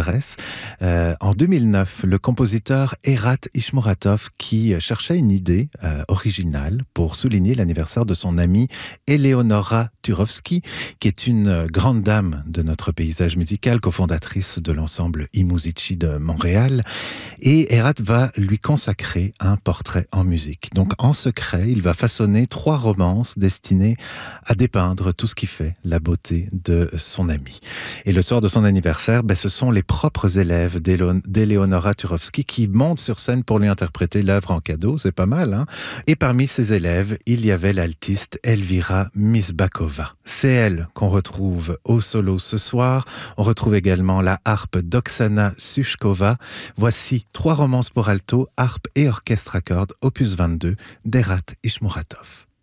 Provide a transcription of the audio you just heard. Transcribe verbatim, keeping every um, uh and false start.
s'adresse. Euh, en deux mille neuf, le compositeur Herat Ishmuratov, qui cherchait une idée euh, originale pour souligner l'anniversaire de son amie Eleonora Turovsky, qui est une grande dame de notre paysage musical, cofondatrice de l'ensemble I Musici de Montréal. Et Herat va lui consacrer un portrait en musique. Donc en secret, il va façonner trois romances destinées à dépeindre tout ce qui fait la beauté de son ami. Et le soir de son anniversaire, ben, ce sont les propres élèves d'Eleonora Turovsky qui montent sur scène pour lui interpréter l'œuvre en cadeau, c'est pas mal, hein? Et parmi ces élèves, il y avait l'altiste Elvira Misbakova. C'est elle qu'on retrouve au solo ce soir. On retrouve également la harpe d'Oksana Sushkova. Voici trois romances pour alto, harpe et orchestre à cordes, opus vingt-deux, d'Herat Ishmuratov.